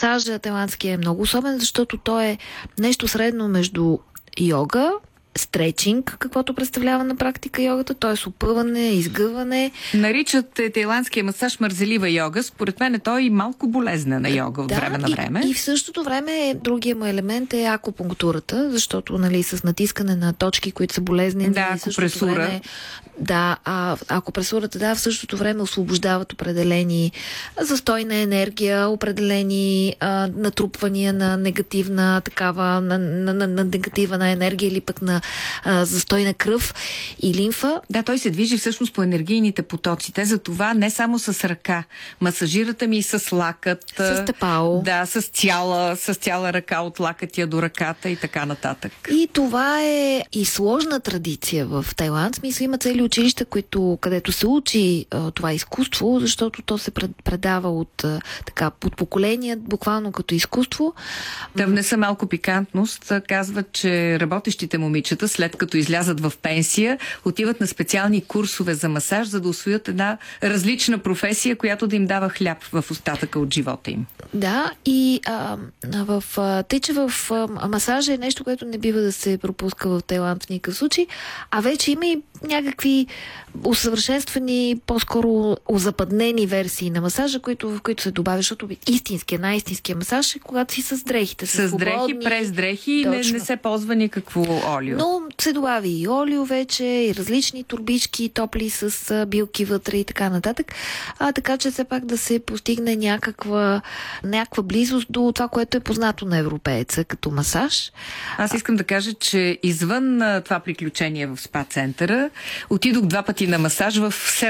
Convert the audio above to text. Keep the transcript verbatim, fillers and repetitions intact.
масажа тайландски е много особен, защото той е нещо средно между йога, стречинг, каквото представлява на практика йогата, т.е. опъване, изгъване. Наричат е, тайландския масаж мързелива йога. Според мен е той и малко болезнена йога от да, време на време. И, и в същото време другия му елемент е акупунктурата, защото нали, с натискане на точки, които са болезнени. Да, акупресура. Време, да, а акупресурата, да, в същото време освобождават определени застойна енергия, определени а, натрупвания на негативна такава, на, на, на, на негативна енергия или пък на а, застойна кръв и лимфа. Да, той се движи всъщност по енергийните потоци. Те за това не само с ръка. Масажирате ми и с лакът. С стъпало. Да, с цяла, с цяла ръка от лакътя до ръката и така нататък. И това е и сложна традиция в Тайланд. В смисъл има цели училища, които, където се учи а, това изкуство, защото то се пред, предава от, а, така, от поколения, буквално като изкуство. Да внеса малко пикантност. Казват, че работещите момичета, след като излязат в пенсия, отиват на специални курсове за масаж, за да усвоят една различна професия, която да им дава хляб в остатъка от живота им. Да, и а, в, а, тъй, че в а, масажа е нещо, което не бива да се пропуска в Тайланд в никакъв случай, а вече има и някакви усъвършенствани, по-скоро озападнени версии на масажа, които, в които се добавя, защото истинския, най-истинския масаж е когато си с дрехите. С, с дрехи, през дрехи и не, не се ползва никакво олио. Но се добави и олио вече, и различни турбички, топли с а, билки вътре и така нататък. А, така че все пак да се постигне някаква, някаква близост до това, което е познато на европееца като масаж. Аз искам да кажа, че извън а, това приключение в спа центъра, отидох два пъти на масаж в